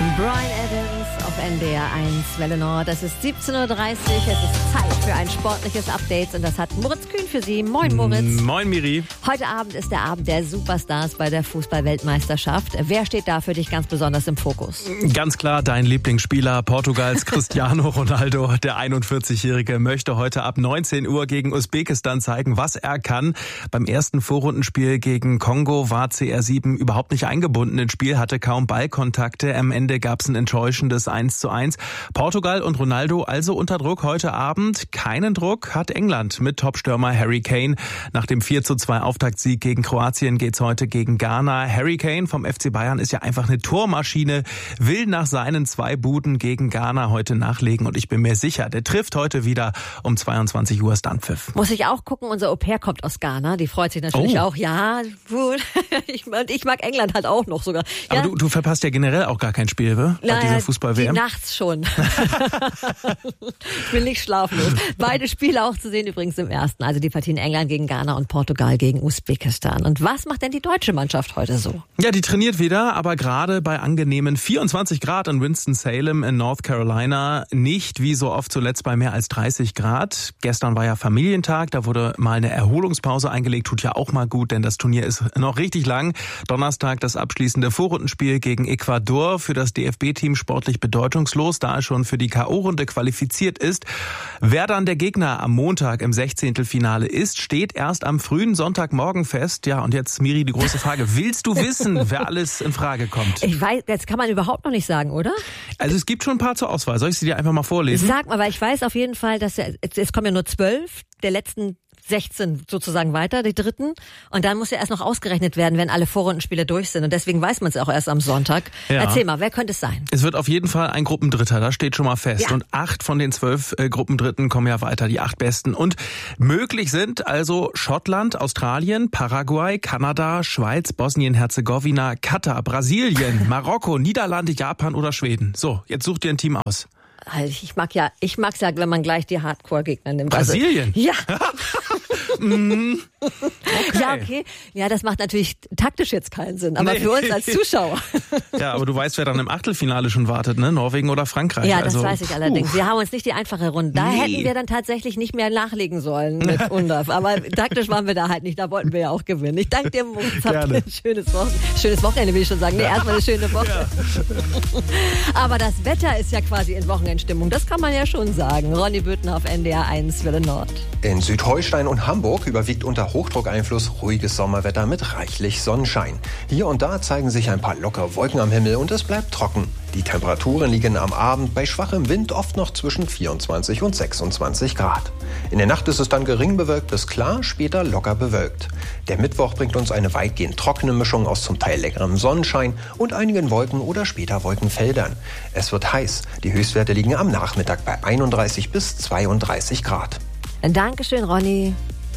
Bryan Adams auf NDR 1 Welle Nord. Es ist 17.30 Uhr. Es ist Zeit für ein sportliches Update. Und das hat Moritz Kühn für Sie. Moin, Moritz. Moin, Miri. Heute Abend ist der Abend der Superstars bei der Fußball-Weltmeisterschaft. Wer steht da für dich ganz besonders im Fokus? Ganz klar, dein Lieblingsspieler Portugals Cristiano Ronaldo. Der 41-Jährige möchte heute ab 19 Uhr gegen Usbekistan zeigen, was er kann. Beim ersten Vorrundenspiel gegen Kongo war CR7 überhaupt nicht eingebunden ins Spiel, hatte kaum Ballkontakte. Am Ende gab es ein enttäuschendes 1:1. Portugal und Ronaldo also unter Druck heute Abend. Keinen Druck hat England mit Topstürmer Harry Kane. Nach dem 4:2 Auftaktsieg gegen Kroatien geht's heute gegen Ghana. Harry Kane vom FC Bayern ist ja einfach eine Tormaschine, will nach seinen 2 Buden gegen Ghana heute nachlegen. Und ich bin mir sicher, der trifft heute wieder um 22 Uhr ist Anpfiff. Muss ich auch gucken, unser Au-pair kommt aus Ghana. Die freut sich natürlich auch. Ja, gut. Ich mag England halt auch noch sogar. Ja. Aber du verpasst ja generell auch gar kein Spiel, bei dieser Fußball-WM. Die nachts schon. Ich will nicht schlaflos. Beide Spiele auch zu sehen übrigens im ersten. Also die Partien England gegen Ghana und Portugal gegen Usbekistan. Und was macht denn die deutsche Mannschaft heute so? Ja, die trainiert wieder, aber gerade bei angenehmen 24 Grad in Winston-Salem in North Carolina. Nicht wie so oft zuletzt bei mehr als 30 Grad. Gestern war ja Familientag, da wurde mal eine Erholungspause eingelegt. Tut ja auch mal gut, denn das Turnier ist noch richtig lang. Donnerstag das abschließende Vorrundenspiel gegen Ecuador. Für das DFB-Team sportlich bedeutungslos, da es schon für die K.O.-Runde qualifiziert ist. Wer dann der Gegner am Montag im 16. Finale ist, steht erst am frühen Sonntagmorgen fest. Ja, und jetzt, Miri, die große Frage. Willst du wissen, wer alles in Frage kommt? Ich weiß, das kann man überhaupt noch nicht sagen, oder? Also es gibt schon ein paar zur Auswahl. Soll ich sie dir einfach mal vorlesen? Sag mal, weil ich weiß auf jeden Fall, dass es kommen ja nur 12 der letzten 16 sozusagen weiter, die dritten. Und dann muss ja erst noch ausgerechnet werden, wenn alle Vorrundenspiele durch sind. Und deswegen weiß man es auch erst am Sonntag. Ja. Erzähl mal, wer könnte es sein? Es wird auf jeden Fall ein Gruppendritter, das steht schon mal fest. Ja. Und 8 von den 12 Gruppendritten kommen ja weiter, die 8 Besten. Und möglich sind also Schottland, Australien, Paraguay, Kanada, Schweiz, Bosnien-Herzegowina, Katar, Brasilien, Marokko, Niederlande, Japan oder Schweden. So, jetzt such dir ein Team aus. Ich mag's ja, wenn man gleich die Hardcore-Gegner nimmt. Brasilien? Also, ja. Okay. Ja, okay. Ja, das macht natürlich taktisch jetzt keinen Sinn, aber für uns als Zuschauer. Ja, aber du weißt, wer dann im Achtelfinale schon wartet, ne? Norwegen oder Frankreich. Ja, das weiß ich allerdings. Wir haben uns nicht die einfache Runde. Da hätten wir dann tatsächlich nicht mehr nachlegen sollen mit UNDAF. Aber taktisch waren wir da halt nicht. Da wollten wir ja auch gewinnen. Ich danke dir, Moritz. Habt ein schönes Wochenende, will ich schon sagen. Nee, erstmal eine schöne Woche. Ja. Aber das Wetter ist ja quasi in Wochenendstimmung. Das kann man ja schon sagen. Ronny Büttner auf NDR 1 Welle Nord. In Südholstein und Hamburg überwiegt unter Hochdruckeinfluss ruhiges Sommerwetter mit reichlich Sonnenschein. Hier und da zeigen sich ein paar lockere Wolken am Himmel und es bleibt trocken. Die Temperaturen liegen am Abend bei schwachem Wind oft noch zwischen 24 und 26 Grad. In der Nacht ist es dann gering bewölkt bis klar, später locker bewölkt. Der Mittwoch bringt uns eine weitgehend trockene Mischung aus zum Teil leckerem Sonnenschein und einigen Wolken oder später Wolkenfeldern. Es wird heiß. Die Höchstwerte liegen am Nachmittag bei 31 bis 32 Grad. Dankeschön, Ronny.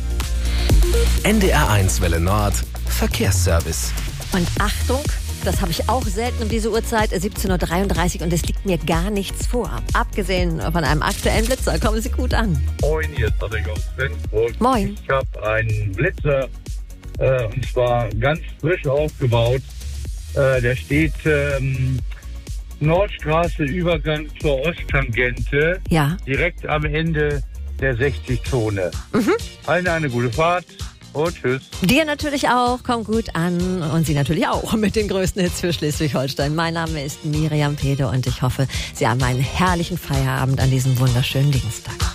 NDR 1 Welle Nord, Verkehrsservice. Und Achtung, das habe ich auch selten um diese Uhrzeit, 17.33 Uhr und es liegt mir gar nichts vor. Abgesehen von einem aktuellen Blitzer, kommen Sie gut an. Moin, hier ist Patrick aus Flensburg. Moin. Ich habe einen Blitzer, und zwar ganz frisch aufgebaut. Der steht Nordstraße, Übergang zur Osttangente, direkt am Ende der 60-Zone. Allen eine gute Fahrt und tschüss. Dir natürlich auch, komm gut an und Sie natürlich auch mit den größten Hits für Schleswig-Holstein. Mein Name ist Miriam Pede und ich hoffe, Sie haben einen herrlichen Feierabend an diesem wunderschönen Dienstag.